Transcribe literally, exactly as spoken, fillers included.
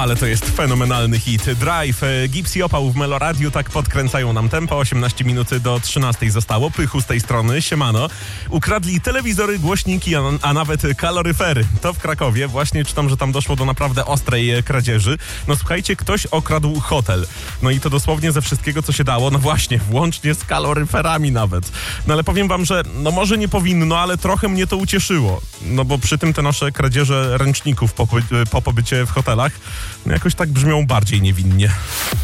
Ale to jest fenomenalny hit. Drive, Gips i Opał w Meloradiu tak podkręcają nam tempo. osiemnaście minut do trzynastej zostało. Pychu z tej strony, siemano. Ukradli telewizory, głośniki, a, a nawet kaloryfery. To w Krakowie. Właśnie czytam, że tam doszło do naprawdę ostrej kradzieży. No słuchajcie, ktoś okradł hotel. No i to dosłownie ze wszystkiego, co się dało. No właśnie, włącznie z kaloryferami nawet. No ale powiem wam, że no może nie powinno, ale trochę mnie to ucieszyło. No bo przy tym te nasze kradzieże ręczników po, po pobycie w hotelach no jakoś tak brzmią bardziej niewinnie.